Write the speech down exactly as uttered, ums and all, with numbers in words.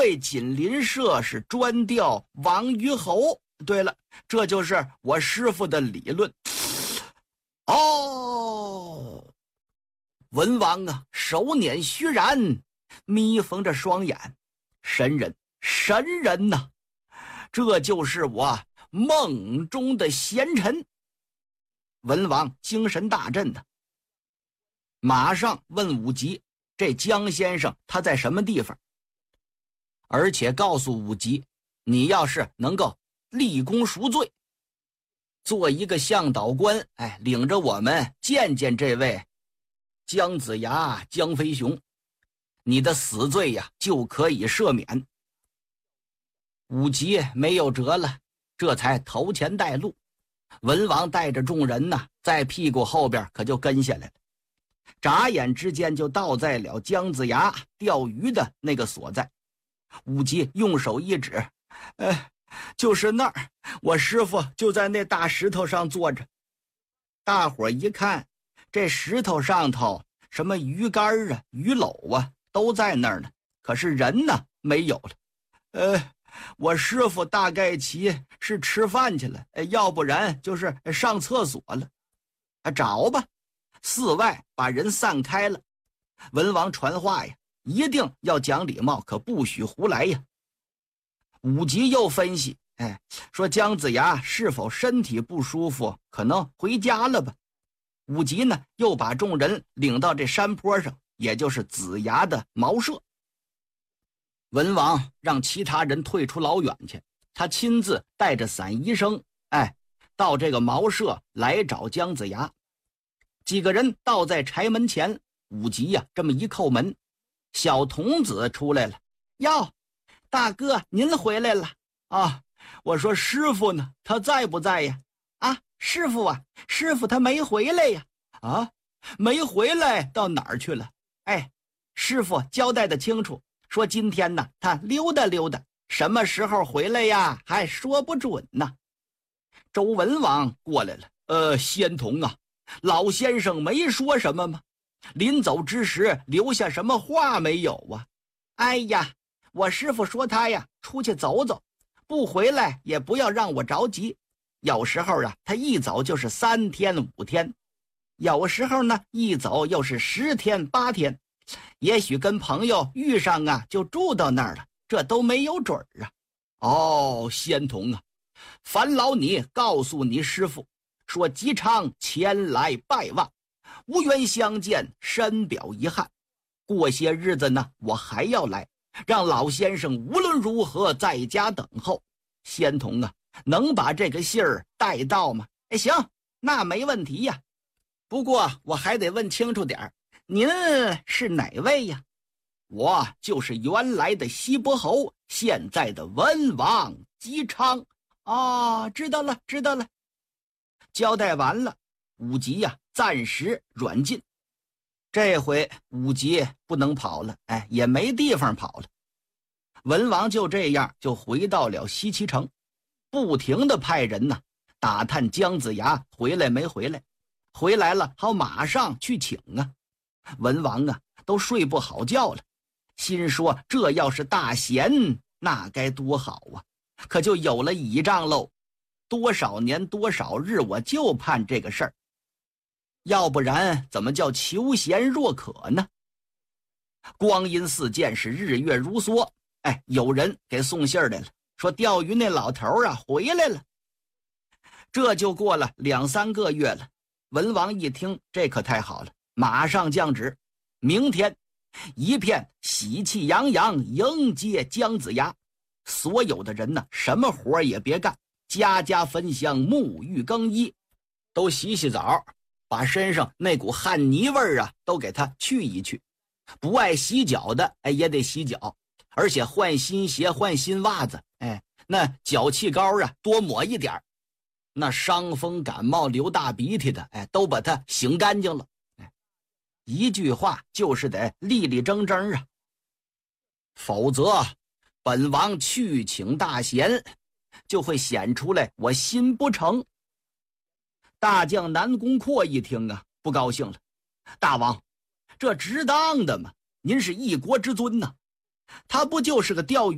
为锦鳞社是专钓王鱼侯。对了，这就是我师傅的理论。哦，文王啊，手捻虚髯，眯缝着双眼，神人，神人呐、啊！这就是我梦中的贤臣。文王精神大振的，马上问武吉，这江先生他在什么地方？而且告诉武吉，你要是能够立功赎罪，做一个向导官，哎，领着我们见见这位姜子牙、姜飞雄，你的死罪呀就可以赦免。武吉没有辙了，这才头前带路。文王带着众人呢，在屁股后边可就跟下来了。眨眼之间就到在了姜子牙钓鱼的那个所在。武吉用手一指，呃，就是那儿，我师傅就在那大石头上坐着。大伙一看，这石头上头什么鱼竿啊、鱼篓啊都在那儿呢，可是人呢没有了。呃，我师傅大概其是吃饭去了，要不然就是上厕所了。啊，找吧，寺外把人散开了。文王传话呀，一定要讲礼貌，可不许胡来呀。武吉又分析，哎，说姜子牙是否身体不舒服，可能回家了吧。武吉呢，又把众人领到这山坡上，也就是子牙的茅舍。文王让其他人退出老远去，他亲自带着散医生，哎，到这个茅舍来找姜子牙。几个人到在柴门前，武吉呀、啊、这么一叩门，小童子出来了。哟，大哥您回来了啊！我说师傅呢，他在不在呀？啊，师傅啊，师傅他没回来呀。啊，没回来到哪儿去了？哎，师傅交代的清楚，说今天呢他溜达溜达，什么时候回来呀还说不准呢。周文王过来了。呃，仙童啊，老先生没说什么吗？临走之时留下什么话没有啊？哎呀，我师傅说他呀出去走走，不回来也不要让我着急。有时候啊他一走就是三天五天，有时候呢一走又是十天八天，也许跟朋友遇上啊就住到那儿了，这都没有准儿啊。哦，仙童啊，烦劳你告诉你师傅，说吉昌前来拜望，无缘相见，深表遗憾。过些日子呢我还要来，让老先生无论如何在家等候。仙童啊，能把这个信儿带到吗？哎，行，那没问题呀。不过我还得问清楚点儿，您是哪位呀？我就是原来的西伯侯，现在的文王姬昌。啊，知道了知道了。交代完了，武吉呀、啊、暂时软禁。这回武吉不能跑了，哎，也没地方跑了。文王就这样就回到了西岐城，不停地派人呢打探姜子牙回来没回来，回来了好马上去请啊。文王啊都睡不好觉了，心说这要是大贤那该多好啊，可就有了倚仗喽。多少年多少日，我就盼这个事儿，要不然怎么叫求贤若渴呢？光阴似箭，是日月如梭。哎，有人给送信来了，说钓鱼那老头啊回来了。这就过了两三个月了。文王一听，这可太好了，马上降旨，明天一片喜气洋洋迎接姜子牙。所有的人呢，什么活也别干，家家焚香，沐浴更衣，都洗洗澡，把身上那股汗泥味儿啊都给它去一去。不爱洗脚的，哎，也得洗脚，而且换新鞋，换新袜子，哎，那脚气膏啊多抹一点，那伤风感冒流大鼻涕的，哎，都把它醒干净了。哎，一句话就是得立立正正啊，否则本王去请大贤，就会显出来我心不诚。大将南宫阔一听啊，不高兴了。大王，这值当的吗？您是一国之尊呐、啊，他不就是个钓鱼